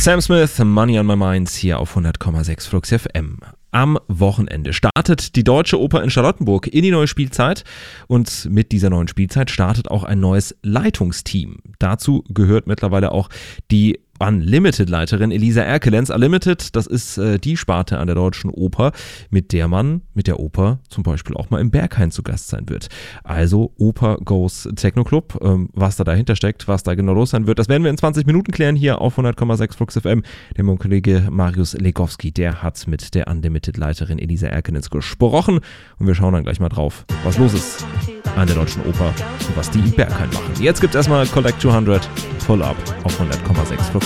Sam Smith, Money on My Mind hier auf 100,6 Flux FM. Am Wochenende startet die Deutsche Oper in Charlottenburg in die neue Spielzeit und mit dieser neuen Spielzeit startet auch ein neues Leitungsteam. Dazu gehört mittlerweile auch die Unlimited-Leiterin Elisa Erkelenz. Unlimited, das ist die Sparte an der Deutschen Oper, mit der man mit der Oper zum Beispiel auch mal im Berghain zu Gast sein wird. Also Oper Goes Techno Club. Was da dahinter steckt, was da genau los sein wird, das werden wir in 20 Minuten klären hier auf 100,6 Flux FM. Der mein Kollege Marius Legowski, der hat mit der Unlimited-Leiterin Elisa Erkelenz gesprochen und wir schauen dann gleich mal drauf, was los ist an der Deutschen Oper und was die im Berghain machen. Jetzt gibt's erstmal Collect 200 Full Up auf 100,6 Flux.